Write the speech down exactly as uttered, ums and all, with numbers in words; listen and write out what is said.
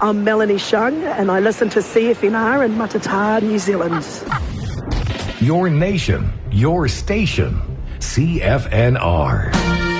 I'm Melanie Shung, and I listen to C F N R in Matata, New Zealand. Your nation, your station, C F N R.